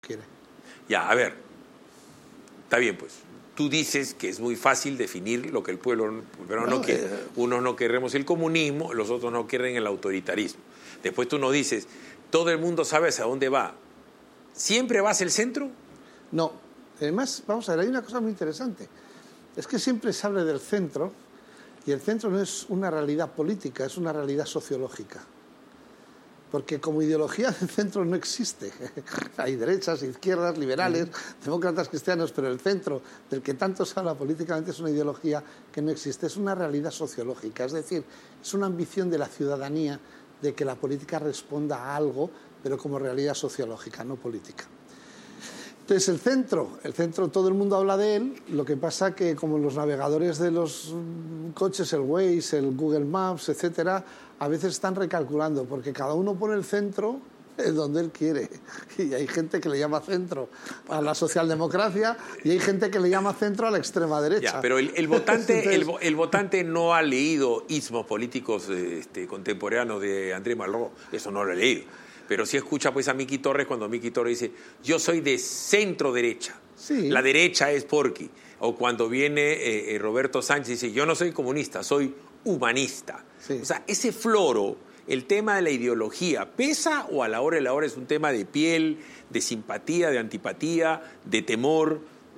quiere. Ya, a ver, está bien pues. Tú dices que es muy fácil definir lo que el pueblo peruano no quiere. Unos no queremos el comunismo, los otros no quieren el autoritarismo. Después tú nos dices, todo el mundo sabe hacia dónde va. ¿Siempre vas el centro? No. Además, vamos a ver, hay una cosa muy interesante. Es que siempre se habla del centro y el centro no es una realidad política, es una realidad sociológica. Porque como ideología el centro no existe. Hay derechas, izquierdas, liberales, demócratas, cristianos, pero el centro del que tanto se habla políticamente es una ideología que no existe. Es una realidad sociológica, es decir, es una ambición de la ciudadanía de que la política responda a algo, pero como realidad sociológica, no política. Entonces el centro todo el mundo habla de él, lo que pasa que como los navegadores de los coches, el Waze, el Google Maps, etcétera, a veces están recalculando, porque cada uno pone el centro donde él quiere. Y hay gente que le llama centro a la socialdemocracia y hay gente que le llama centro a la extrema derecha. Ya, pero el votante, entonces, el votante no ha leído ismos políticos contemporáneos de Andrés Malraux, eso no lo he leído. Pero sí escucha pues a Miki Torres cuando Miki Torres dice, yo soy de centro derecha, sí. La derecha es Porky. O cuando viene Roberto Sánchez y dice, yo no soy comunista, soy humanista. Sí. O sea, ese floro, el tema de la ideología, ¿pesa o a la hora es un tema de piel, de simpatía, de antipatía, de temor,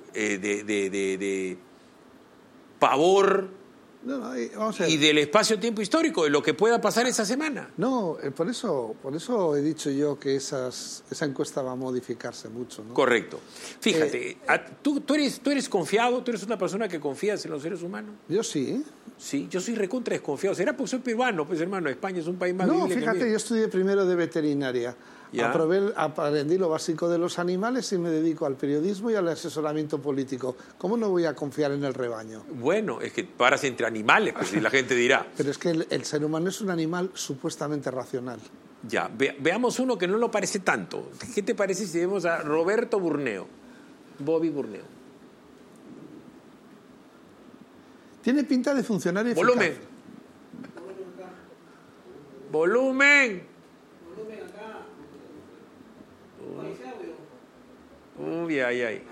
de pavor? No, vamos a ver. Y del espacio-tiempo histórico, de lo que pueda pasar esa semana. No, por eso he dicho yo que esa encuesta va a modificarse mucho, ¿no? Correcto. Fíjate, ¿tú eres confiado? ¿Tú eres una persona que confías en los seres humanos? Yo sí. Sí, yo soy recontra desconfiado. ¿Será porque soy peruano? Pues hermano, España es un país más vivible. No, fíjate, yo estudié primero de veterinaria. Aprendí lo básico de los animales y me dedico al periodismo y al asesoramiento político. ¿Cómo no voy a confiar en el rebaño? Bueno, es que paras entre animales, pues, y la gente dirá. Pero es que el ser humano es un animal supuestamente racional. Ya, veamos uno que no lo parece tanto. ¿Qué te parece si vemos a Roberto Burneo? Bobby Burneo. Tiene pinta de funcionario eficaz. Volumen. Volumen. Uy, ay.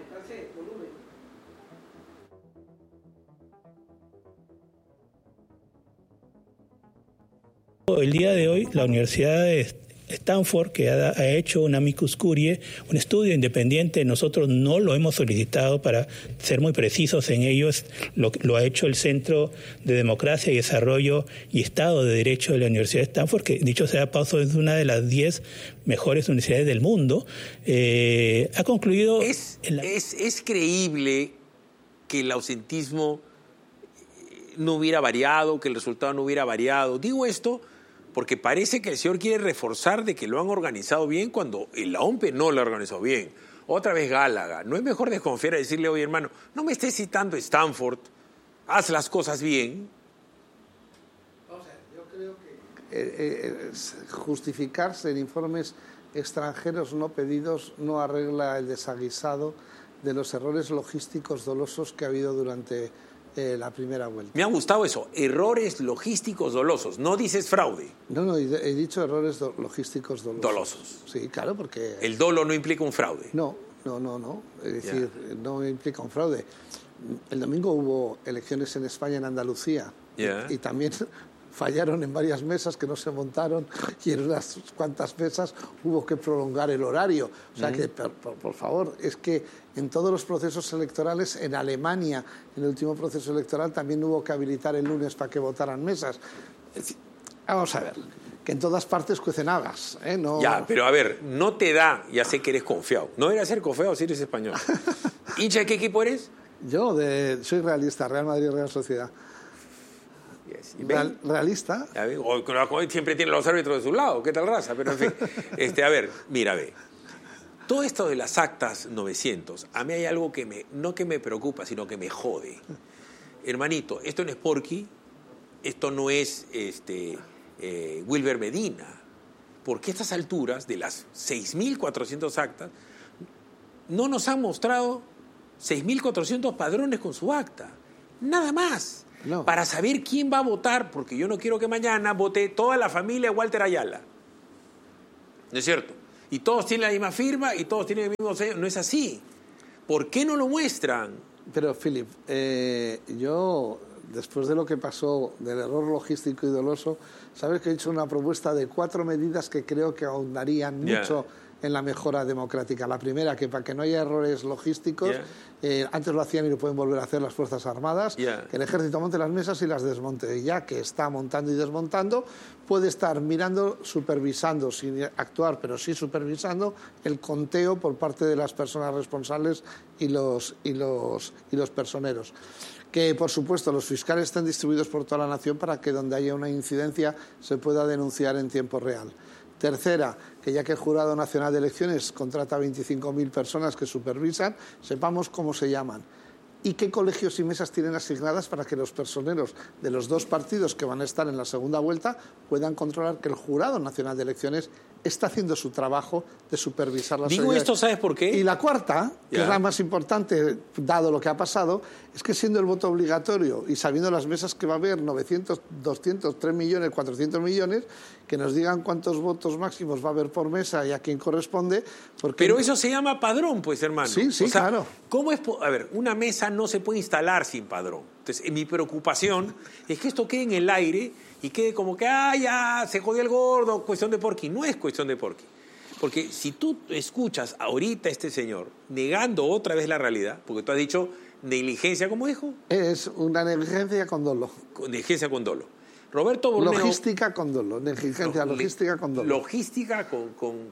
El día de hoy la Universidad de Stanford, que ha hecho un amicus curiae, un estudio independiente, nosotros no lo hemos solicitado para ser muy precisos en ello, lo ha hecho el Centro de Democracia y Desarrollo y Estado de Derecho de la Universidad de Stanford, que dicho sea de paso es una de las 10 mejores universidades del mundo. Ha concluido... ¿Es creíble que el ausentismo no hubiera variado, que el resultado no hubiera variado? Digo esto porque parece que el señor quiere reforzar de que lo han organizado bien cuando la OMPE no lo ha organizado bien. Otra vez Gálaga. ¿No es mejor desconfiar y decirle, oye, hermano, no me estés citando Stanford, haz las cosas bien? Vamos a ver, yo creo que justificarse en informes extranjeros no pedidos no arregla el desaguisado de los errores logísticos dolosos que ha habido durante la primera vuelta. Me ha gustado eso, errores logísticos dolosos. No dices fraude. No, he dicho errores logísticos dolosos. Dolosos. Sí, claro, porque... El dolo no implica un fraude. No. Es decir, no implica un fraude. El domingo hubo elecciones en España, en Andalucía, y también fallaron en varias mesas que no se montaron y en unas cuantas mesas hubo que prolongar el horario. O sea que, por favor, es que en todos los procesos electorales, en Alemania, en el último proceso electoral, también hubo que habilitar el lunes para que votaran mesas. Vamos a ver, que en todas partes cuecen habas, ¿eh? No... Ya, pero a ver, no te da, ya sé que eres confiado. No deberías ser confiado si eres español. ¿Hincha de qué equipo eres? Yo soy realista, Real Madrid, Real Sociedad. Realista. Hoy siempre tiene los árbitros de su lado, ¿qué tal raza? Pero en fin, a ver, mira, ve. Todo esto de las actas 900, a mí hay algo que no que me preocupa, sino que me jode. Hermanito, esto no es Porky, esto no es Wilber Medina, porque a estas alturas, de las 6.400 actas, no nos han mostrado 6.400 padrones con su acta, nada más. No. Para saber quién va a votar, porque yo no quiero que mañana vote toda la familia de Walter Ayala. ¿No es cierto? y todos tienen la misma firma y todos tienen el mismo sello. No es así. ¿Por qué no lo muestran? Pero, Philip, yo, después de lo que pasó, del error logístico y doloso, sabes que he hecho una propuesta de 4 medidas que creo que ahondarían mucho en la mejora democrática. La primera, que para que no haya errores logísticos, antes lo hacían y lo pueden volver a hacer las Fuerzas Armadas, que el ejército monte las mesas y las desmonte. Y ya que está montando y desmontando, puede estar mirando, supervisando, sin actuar, pero sí supervisando, el conteo por parte de las personas responsables y los personeros. Que, por supuesto, los fiscales estén distribuidos por toda la nación para que donde haya una incidencia se pueda denunciar en tiempo real. Tercera, que ya que el Jurado Nacional de Elecciones contrata a 25.000 personas que supervisan, sepamos cómo se llaman y qué colegios y mesas tienen asignadas para que los personeros de los 2 partidos que van a estar en la segunda vuelta puedan controlar que el Jurado Nacional de Elecciones está haciendo su trabajo de supervisar las elecciones. Digo esto, ¿sabes por qué? Y la cuarta, que es la más importante, dado lo que ha pasado, es que siendo el voto obligatorio y sabiendo las mesas que va a haber, 900, 200, 3 millones, 400 millones, que nos digan cuántos votos máximos va a haber por mesa y a quién corresponde. Porque... Pero eso se llama padrón, pues, hermano. Sí, sí, claro. ¿Cómo es? A ver, una mesa no se puede instalar sin padrón. Entonces, mi preocupación es que esto quede en el aire y quede como que, ya, se jodió el gordo, cuestión de porqui. No es cuestión de porqui. Porque si tú escuchas ahorita a este señor negando otra vez la realidad, porque tú has dicho negligencia, ¿cómo dijo? Es una negligencia con dolo. Negligencia con dolo. Roberto Borneo... Logística con dolo. Negligencia, logística con dolo. Logística con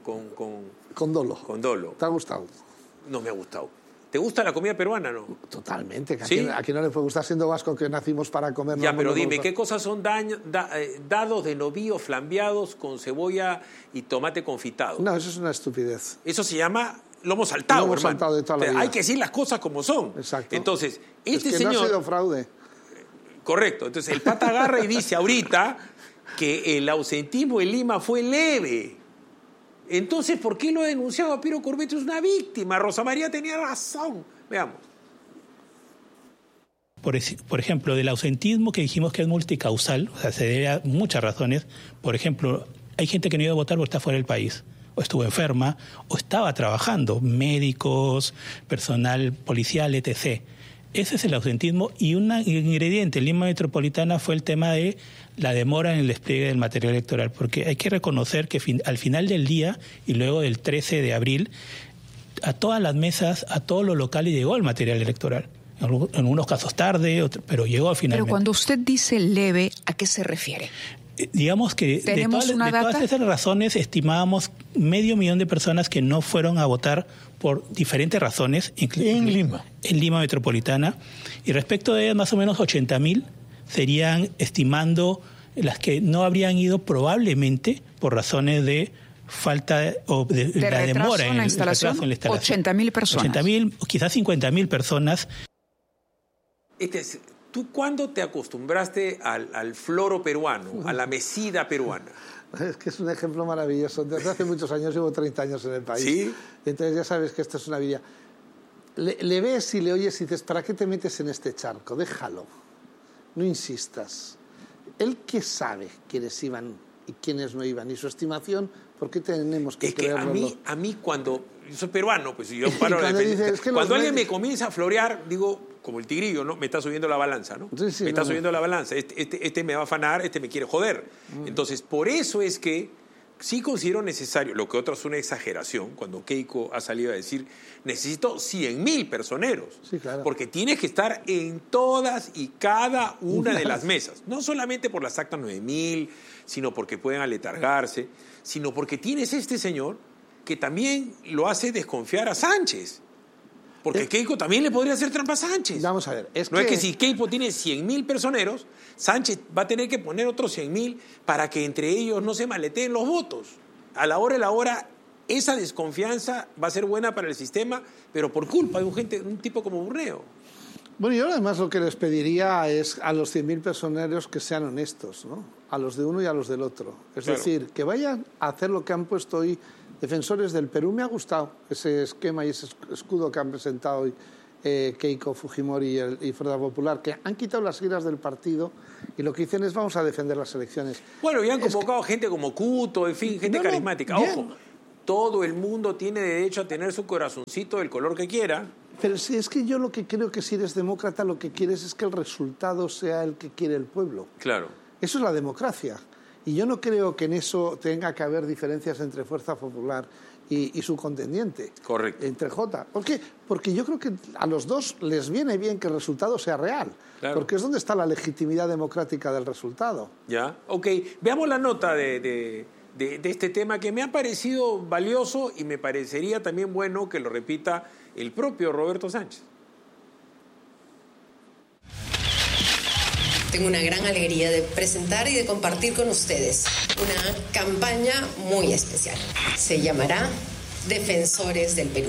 dolo. Con dolo. ¿Te ha gustado? No me ha gustado. ¿Te gusta la comida peruana, no? Totalmente. ¿Sí? ¿A quién no le puede gustar siendo vasco que nacimos para comer? Ya, pero dime, ¿qué cosas son dados de novillo flambeados con cebolla y tomate confitado? No, eso es una estupidez. Eso se llama lomo saltado, lomo hermano. Saltado de toda la vida. Hay que decir las cosas como son. Exacto. Entonces, este señor... no ha sido fraude. Correcto. Entonces, el pata agarra y dice ahorita que el ausentismo en Lima fue leve. Entonces, ¿por qué lo ha denunciado a Piero Corbeto? Es una víctima. Rosa María tenía razón. Veamos. Por ejemplo, del ausentismo que dijimos que es multicausal, o sea, se debe a muchas razones. Por ejemplo, hay gente que no iba a votar porque está fuera del país, o estuvo enferma, o estaba trabajando, médicos, personal policial, etc. Ese es el ausentismo, y un ingrediente en Lima Metropolitana fue el tema de la demora en el despliegue del material electoral, porque hay que reconocer que al final del día y luego del 13 de abril, a todas las mesas, a todos los locales llegó el material electoral. En algunos casos tarde, pero llegó finalmente. Pero cuando usted dice leve, ¿a qué se refiere? Digamos que de todas esas razones estimábamos 500.000 de personas que no fueron a votar por diferentes razones. En Lima. En Lima Metropolitana. Y respecto de ellas, más o menos 80.000 serían estimando las que no habrían ido probablemente por razones de falta o de la demora en la instalación. 80.000 personas. 80.000, quizás 50.000 personas. ¿Tú cuándo te acostumbraste al floro peruano, a la mesida peruana? Es que es un ejemplo maravilloso. Desde hace muchos años, llevo 30 años en el país. ¿Sí? Entonces ya sabes que esto es una vida. Le ves y le oyes y dices, ¿para qué te metes en este charco? Déjalo. No insistas. Él que sabe quiénes iban y quiénes no iban. Y su estimación, ¿por qué tenemos que creerlo? A mí cuando... Yo soy peruano, pues yo paro cuando alguien me comienza a florear, digo, como el tigrillo, ¿no? Me está subiendo la balanza, ¿no? Sí, me está subiendo la balanza. Este me va a afanar, este me quiere joder. Entonces, por eso es que sí considero necesario, lo que otros es una exageración, cuando Keiko ha salido a decir, necesito 100.000 personeros. Sí, claro. Porque tienes que estar en todas y cada una de las mesas. No solamente por las actas 9.000, sino porque pueden aletargarse, sino porque tienes este señor que también lo hace desconfiar a Sánchez. Porque Keiko también le podría hacer trampa a Sánchez. Vamos a ver. Es que si Keiko tiene 100.000 personeros, Sánchez va a tener que poner otros 100.000 para que entre ellos no se maleteen los votos. A la hora de la hora, esa desconfianza va a ser buena para el sistema, pero por culpa de un tipo como Borneo. Bueno, yo además lo que les pediría es a los 100.000 personeros que sean honestos, ¿no? A los de uno y a los del otro. Es decir, que vayan a hacer lo que han puesto hoy defensores del Perú. Me ha gustado ese esquema y ese escudo que han presentado hoy Keiko Fujimori y Fuerza Popular, que han quitado las siglas del partido y lo que dicen es vamos a defender las elecciones. Bueno, y han convocado gente como Cuto, en fin, gente carismática. Ojo, todo el mundo tiene derecho a tener su corazoncito del color que quiera. Pero sí, es que yo lo que creo que si eres demócrata lo que quieres es que el resultado sea el que quiere el pueblo. Claro. Eso es la democracia. Y yo no creo que en eso tenga que haber diferencias entre Fuerza Popular y su contendiente. Correcto. Entre J. ¿Por qué? Porque yo creo que a los dos les viene bien que el resultado sea real. Claro. Porque es donde está la legitimidad democrática del resultado. Ya, ok. Veamos la nota de este tema que me ha parecido valioso y me parecería también bueno que lo repita el propio Roberto Sánchez. Tengo una gran alegría de presentar y de compartir con ustedes una campaña muy especial. Se llamará Defensores del Perú.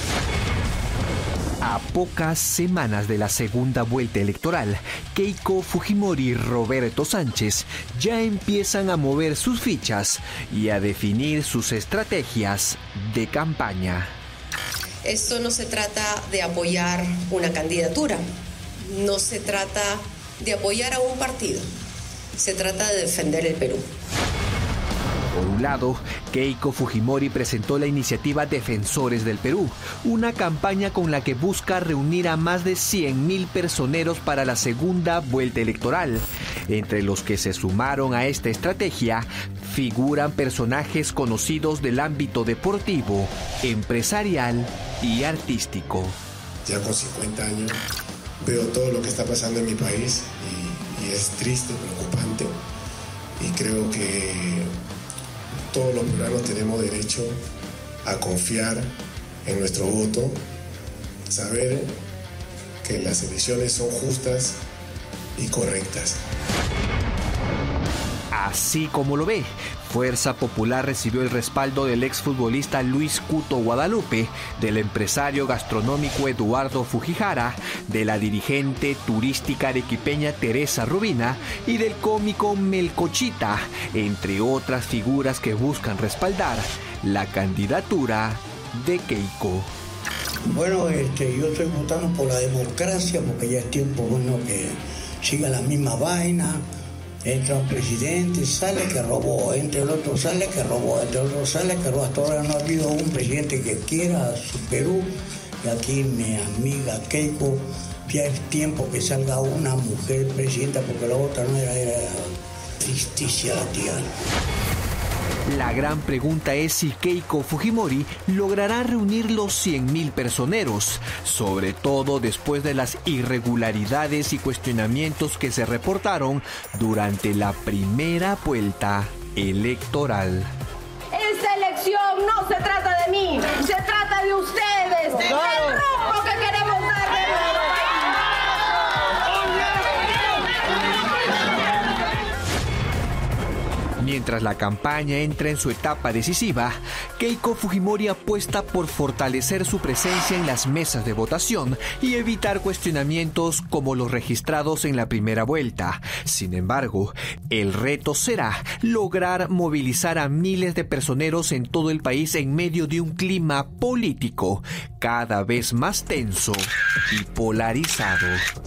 A pocas semanas de la segunda vuelta electoral, Keiko Fujimori y Roberto Sánchez ya empiezan a mover sus fichas y a definir sus estrategias de campaña. Esto no se trata de apoyar una candidatura, no se trata de apoyar a un partido, se trata de defender el Perú. Por un lado, Keiko Fujimori presentó la iniciativa Defensores del Perú, una campaña con la que busca reunir a más de 100.000 personeros para la segunda vuelta electoral. Entre los que se sumaron a esta estrategia figuran personajes conocidos del ámbito deportivo, empresarial y artístico. Ya con 50 años veo todo lo que está pasando en mi país y es triste, preocupante, y creo que todos los peruanos tenemos derecho a confiar en nuestro voto, saber que las elecciones son justas y correctas. Así como lo ve, Fuerza Popular recibió el respaldo del exfutbolista Luis Cuto Guadalupe, del empresario gastronómico Eduardo Fujihara, de la dirigente turística arequipeña Teresa Rubina y del cómico Melcochita, entre otras figuras que buscan respaldar la candidatura de Keiko. Bueno, yo estoy votando por la democracia porque ya es tiempo que siga la misma vaina. Entra un presidente, sale que robó, entra el otro, sale que robó, entra el otro, sale que robó. Hasta ahora no ha habido un presidente que quiera su Perú. Y aquí mi amiga Keiko, ya es tiempo que salga una mujer presidenta porque la otra no era ficticia la tía. La gran pregunta es si Keiko Fujimori logrará reunir los 100.000 personeros, sobre todo después de las irregularidades y cuestionamientos que se reportaron durante la primera vuelta electoral. Esta elección no se trata de mí, se trata de ustedes, del rumbo que queremos darle. Mientras la campaña entra en su etapa decisiva, Keiko Fujimori apuesta por fortalecer su presencia en las mesas de votación y evitar cuestionamientos como los registrados en la primera vuelta. Sin embargo, el reto será lograr movilizar a miles de personeros en todo el país en medio de un clima político cada vez más tenso y polarizado.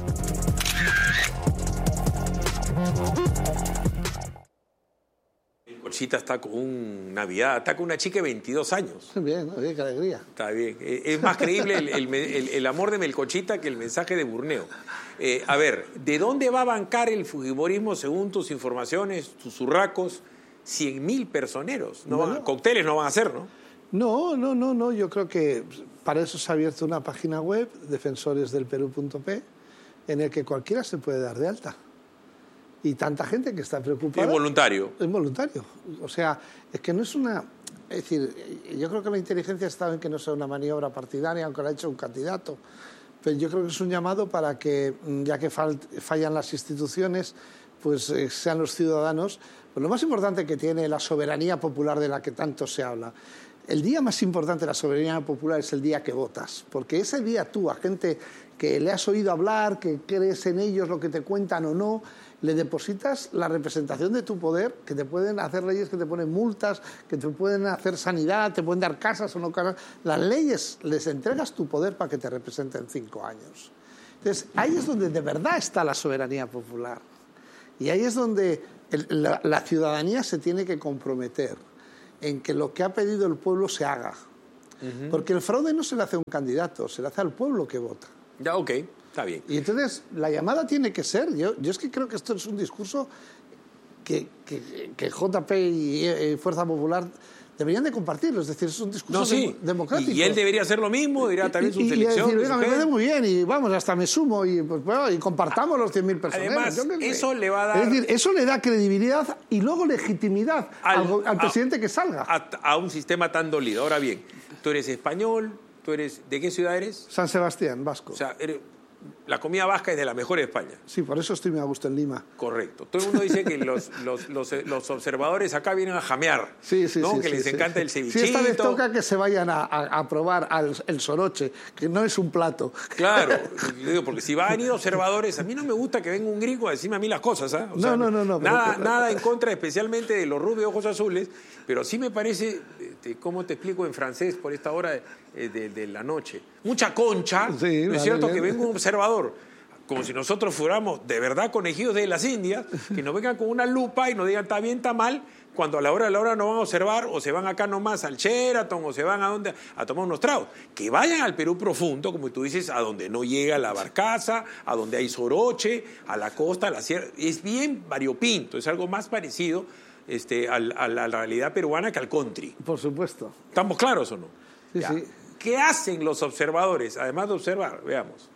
Melcochita está con está con una chica de 22 años. Bien, qué alegría. Está bien. Es más creíble el amor de Melcochita que el mensaje de Burneo. A ver, ¿de dónde va a bancar el fujimorismo según tus informaciones, tus urracos? 100.000 personeros. Cócteles no van a hacer, ¿no? No. Yo creo que para eso se ha abierto una página web, defensoresdelperú.p, en el que cualquiera se puede dar de alta. Y tanta gente que está preocupada. ¿Es voluntario? Es voluntario. O sea, es que no es una... Es decir, yo creo que la inteligencia ha estado en que no sea una maniobra partidaria, aunque lo ha hecho un candidato. Pero yo creo que es un llamado para que, ya que fallan las instituciones, pues sean los ciudadanos. Pues lo más importante que tiene la soberanía popular de la que tanto se habla. El día más importante de la soberanía popular es el día que votas. Porque ese día tú, a gente que le has oído hablar, que crees en ellos, lo que te cuentan o no, le depositas la representación de tu poder, que te pueden hacer leyes, que te ponen multas, que te pueden hacer sanidad, te pueden dar casas o no casas. Las leyes, les entregas tu poder para que te representen 5 años. Entonces, ahí es donde de verdad está la soberanía popular. Y ahí es donde la ciudadanía se tiene que comprometer en que lo que ha pedido el pueblo se haga. Porque el fraude no se le hace a un candidato, se le hace al pueblo que vota. Ya, ok, está bien. Y entonces la llamada tiene que ser, yo es que creo que esto es un discurso que JP y Fuerza Popular deberían de compartirlo, es decir, es un discurso democrático. Y él debería hacer lo mismo, dirá también su selección. Y decir, venga, me parece muy bien, y vamos, hasta me sumo, y, pues, bueno, y compartamos los 100.000 personas. Además, eso le va a dar... Es decir, eso le da credibilidad y luego legitimidad al presidente que salga. A un sistema tan dolido. Ahora bien, tú eres español, ¿de qué ciudad eres? San Sebastián, vasco. O sea, la comida vasca es de la mejor de España. Sí, por eso estoy muy a gusto en Lima. Correcto. Todo el mundo dice que los observadores acá vienen a jamear, ¿no? Que les encanta el cevichito. Sí, esta vez toca que se vayan a probar el soroche, que no es un plato. Claro, porque si van a venir observadores, a mí no me gusta que venga un gringo a decirme a mí las cosas, ¿eh? O sea, no. Nada en contra, especialmente de los rubios de ojos azules, pero sí me parece, ¿cómo te explico en francés por esta hora de la noche? Mucha concha, ¿no es cierto? Que venga un observador, como si nosotros fuéramos de verdad conejillos de las Indias, que nos vengan con una lupa y nos digan está bien, está mal, cuando a la hora no van a observar, o se van acá nomás al Sheraton, o se van a tomar unos tragos. Que vayan al Perú profundo, como tú dices, a donde no llega la barcaza, a donde hay soroche, a la costa, a la sierra. Es bien variopinto, es algo más parecido a la realidad peruana que al country. Por supuesto. ¿Estamos claros o no? Sí. ¿Qué hacen los observadores, además de observar? Veamos.